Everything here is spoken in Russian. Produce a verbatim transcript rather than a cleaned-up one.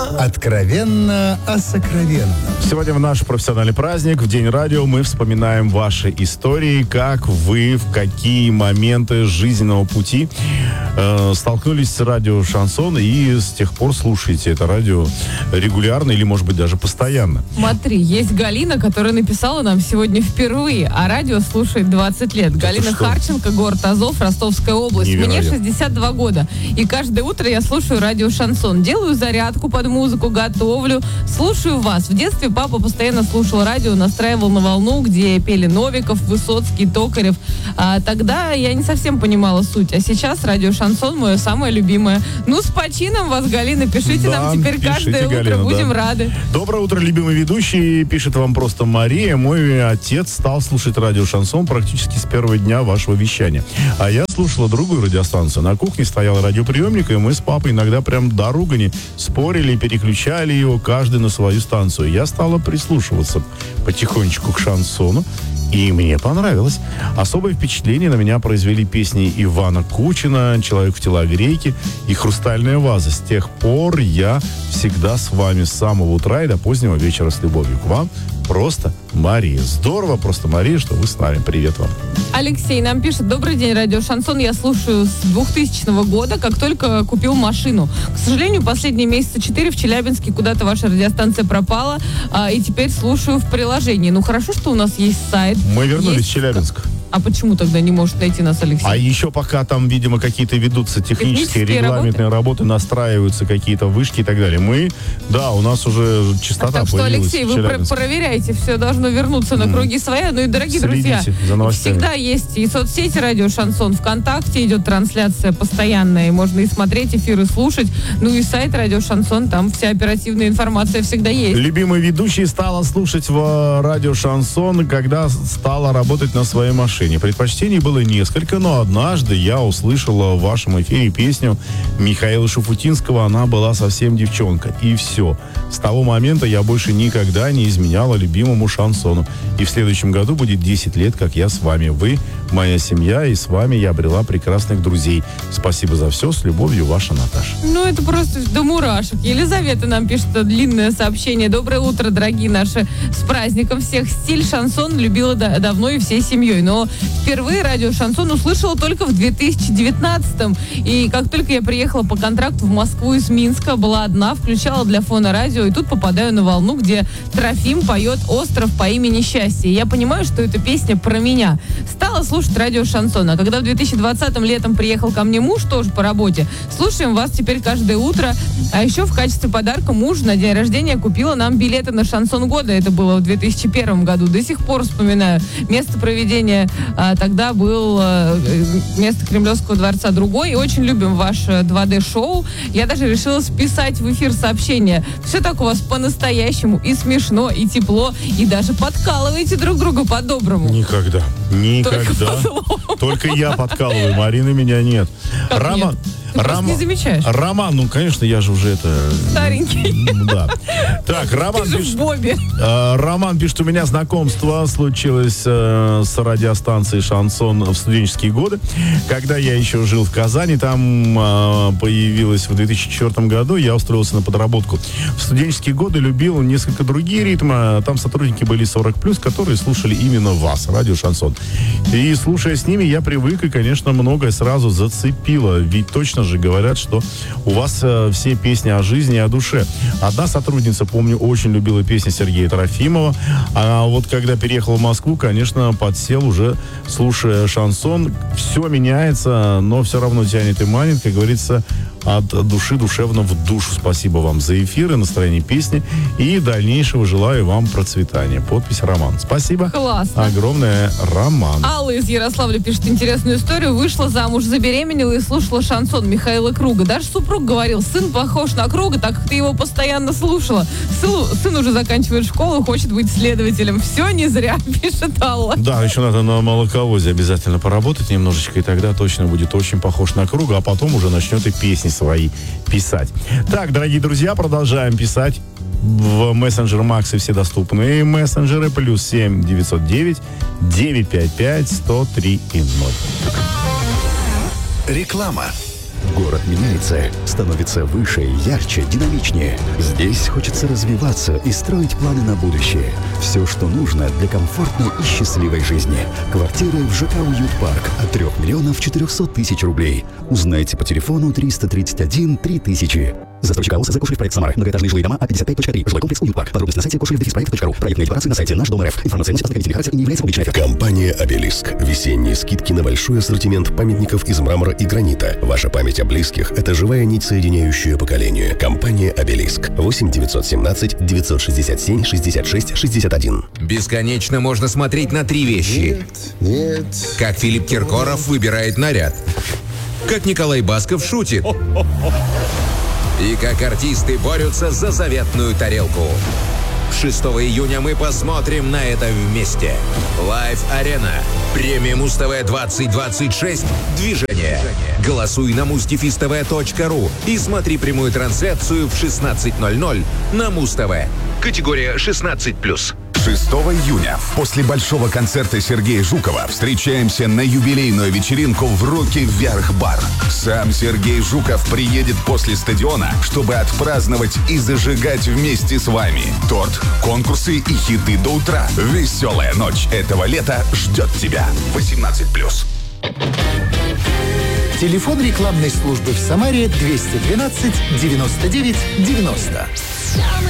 Откровенно о сокровенном. Сегодня в наш профессиональный праздник, в День радио, мы вспоминаем ваши истории, как вы, в какие моменты жизненного пути э, столкнулись с радио «Шансон» и с тех пор слушаете это радио регулярно или, может быть, даже постоянно. Смотри, есть Галина, которая написала нам сегодня впервые, а радио слушает двадцать лет. Это Галина что? Харченко, город Азов, Ростовская область. Мне Невероятно. шестьдесят два года. И каждое утро я слушаю радио «Шансон». Делаю зарядку под музыку, готовлю, слушаю вас. В детстве папа постоянно слушал радио, настраивал на волну, где пели Новиков, Высоцкий, Токарев. А тогда я не совсем понимала суть. А сейчас радио «Шансон» мое самое любимое. Ну, с почином вас, Галина. Пишите Да, нам теперь пишите, каждое утро. Галина, Будем да. рады. Доброе утро, любимый ведущий. Пишет вам просто Мария. Мой отец стал слушать радио «Шансон» практически с первого дня вашего вещания. А я слушала другую радиостанцию. На кухне стоял радиоприемник, и мы с папой иногда прям до ругани спорили, переключали его, каждый на свою станцию. Я стала прислушиваться потихонечку к «Шансону», и мне понравилось. Особое впечатление на меня произвели песни Ивана Кучина, «Человек в телогрейке» и «Хрустальная ваза». С тех пор я всегда с вами с самого утра и до позднего вечера с любовью к вам. Просто Мария. Здорово, просто Мария, что вы с нами. Привет вам. Алексей нам пишет: добрый день, радио «Шансон». Я слушаю с двухтысячного года, как только купил машину. К сожалению, последние месяца четыре в Челябинске куда-то ваша радиостанция пропала, а, и теперь слушаю в приложении. Ну, хорошо, что у нас есть сайт. Мы вернулись есть... в Челябинск. А почему тогда не может найти нас Алексей? А еще пока там, видимо, какие-то ведутся технические, Технические регламентные работы? работы, настраиваются какие-то вышки и так далее. Мы, да, у нас уже частота Так что, появилась. Алексей, в вы про- Челябинске. проверяйте, все должно вернуться на круги своя. Ну и, дорогие Следите друзья, за новостями. всегда есть и соцсети радио «Шансон», ВКонтакте идет трансляция постоянная, и можно и смотреть эфир, и слушать. Ну и сайт радио «Шансон», там вся оперативная информация всегда есть. Любимый ведущий стала слушать в радио «Шансон», когда стала работать на своей машине. Предпочтений было несколько, но однажды я услышала в вашем эфире песню Михаила Шуфутинского «Она была совсем девчонка». И все. С того момента я больше никогда не изменяла любимому шансону. И в следующем году будет десять лет, как я с вами. Вы моя семья, и с вами я обрела прекрасных друзей. Спасибо за все. С любовью, ваша Наташа. Ну, это просто до мурашек. Елизавета нам пишет длинное сообщение. Доброе утро, дорогие наши. С праздником всех. Стиль «Шансон» любила да- давно и всей семьей. Но впервые радио «Шансон» услышала только в две тысячи девятнадцатом. И как только я приехала по контракту в Москву из Минска, была одна, включала для фона радио, и тут попадаю на волну, где Трофим поет «Остров по имени Счастье». И я понимаю, что эта песня про меня. Стала слушать радио «Шансон». А когда в две тысячи двадцатом летом приехал ко мне муж, тоже по работе, слушаем вас теперь каждое утро. А еще в качестве подарка муж на день рождения купила нам билеты на «Шансон года». Это было в две тысячи первом году. До сих пор вспоминаю. Место проведения а, тогда был а, место Кремлевского дворца другой. И очень любим ваше два дэ-шоу. Я даже решила списать в эфир сообщение. Все так у вас по-настоящему. И смешно, и тепло. И даже подкалываете друг друга по-доброму. Никогда. Никогда. Только, Только я подкалываю, Марины меня нет. Как Роман. нет? Ты просто не замечаешь. Роман, ну, конечно, я же уже это... Старенький. Да. Так, Роман Ты же пишет... в Бобе. Э, Роман пишет, у меня знакомство случилось э, с радиостанцией «Шансон» в студенческие годы. Когда я еще жил в Казани, там э, появилась в две тысячи четвёртом году, я устроился на подработку. В студенческие годы любил несколько другие ритмы. Там сотрудники были сорок плюс, которые слушали именно вас, радио «Шансон». И слушая с ними, я привык, и, конечно, многое сразу зацепило. Ведь точно же говорят, что у вас э, все песни о жизни и о душе. Одна сотрудница, помню, очень любила песни Сергея Трофимова. А вот когда переехал в Москву, конечно, подсел уже, слушая «Шансон». Все меняется, но все равно тянет и манит, как говорится, от души душевно в душу. Спасибо вам за эфир и настроение песни. И дальнейшего желаю вам процветания. Подпись Роман. Спасибо. Классно. Огромное, Роман. Алла из Ярославля пишет интересную историю. Вышла замуж, забеременела и слушала «Шансон» Михаила Круга. Даже супруг говорил, сын похож на Круга, так как ты его постоянно слушала. Сын, сын уже заканчивает школу, хочет быть следователем. Все не зря, пишет Алла. Да, еще надо на молоковозе обязательно поработать немножечко, и тогда точно будет очень похож на Круга, а потом уже начнет и песни свои писать. Так, дорогие друзья, продолжаем писать в мессенджер Макс и все доступные мессенджеры. Плюс семь девятьсот девять девятьсот пятьдесят пять сто три и ноль. Реклама. Город меняется, становится выше, ярче, динамичнее. Здесь хочется развиваться и строить планы на будущее. Все, что нужно для комфортной и счастливой жизни. Квартиры в ЖК «Уют-парк» от трех миллионов четырехсот тысяч рублей. Узнайте по телефону триста тридцать один три тысячи. Застройщик АО «ЗК Кошелев-проект Самара». Многоэтажные жилые дома А пятьдесят пять точка три. Жилой комплекс «Уют-парк». Подробности на сайте кошелев точка ру. Проектные декларации на сайте Наш Дом РФ. Информация носит ознакомительный характер и не является публичной офертой. Компания «Обелиск». Весенние скидки на большой ассортимент памятников из мрамора и гранита. Ваша память о близких – это живая нить, соединяющая поколение. Компания «Обелиск». восемь девятьсот семнадцать девятьсот шестьдесят семь шестьдесят шесть шестьдесят один. Бесконечно можно смотреть на три вещи. Нет, нет. Как Филипп Киркоров выбирает наряд. Как Николай Басков шутит. И как артисты борются за заветную тарелку. шестого июня мы посмотрим на это вместе. Лайв Арена. Премия Муз-ТВ двадцать двадцать шесть. Движение. Голосуй на муз дефис тэ вэ точка ру и смотри прямую трансляцию в шестнадцать ноль ноль на Муз-ТВ. Категория шестнадцать плюс. шестого июня после большого концерта Сергея Жукова встречаемся на юбилейную вечеринку в «Руки вверх бар». Сам Сергей Жуков приедет после стадиона, чтобы отпраздновать и зажигать вместе с вами. Торт, конкурсы и хиты до утра. Веселая ночь этого лета ждет тебя. восемнадцать плюс. Телефон рекламной службы в Самаре двести двенадцать девяносто девять девяносто.